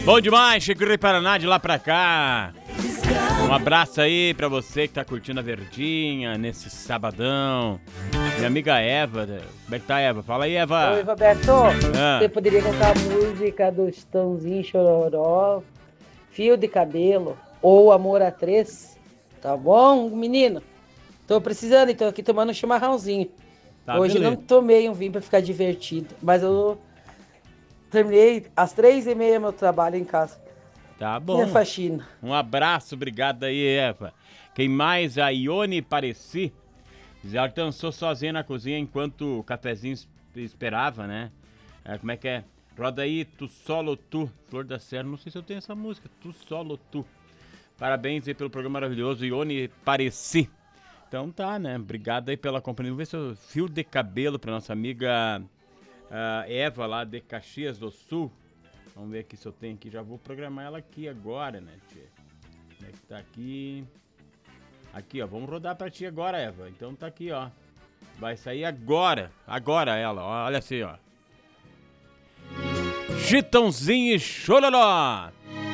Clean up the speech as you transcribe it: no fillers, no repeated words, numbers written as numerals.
Bom demais, Chico Paraná, de lá pra cá. Um abraço aí pra você que tá curtindo a Verdinha nesse sabadão. Minha amiga Eva. Como é que tá, Eva? Fala aí, Eva. Oi, Roberto. Você poderia cantar a música do Chitãozinho Chororó, Fio de Cabelo ou Amor a Três? Tá bom, menino? Tô precisando, então, aqui tomando um chimarrãozinho. Tá, Hoje beleza. não tomei um vinho pra ficar divertido, mas eu terminei às 3h30 meu trabalho em casa. Tá Minha bom. faxina. Um abraço, obrigado aí, Eva. Quem mais? A Ione Pareci. Já dançou sozinha na cozinha enquanto o cafezinho esperava, né? Como é que é? Roda aí, Tu Solo Tu, Flor da Serra. Não sei se eu tenho essa música, Tu Solo Tu. Parabéns aí pelo programa maravilhoso, Ione Pareci. Então tá, né? Obrigado aí pela companhia. Vamos ver se eu fio de cabelo pra nossa amiga Eva lá de Caxias do Sul. Vamos ver aqui se eu tenho aqui. Já vou programar ela aqui agora, né, tia? Como é que tá aqui? Aqui, ó. Vamos rodar pra ti agora, Eva. Então tá aqui, ó. Vai sair agora. Agora ela, ó. Olha assim, ó. Chitãozinho e Chororó.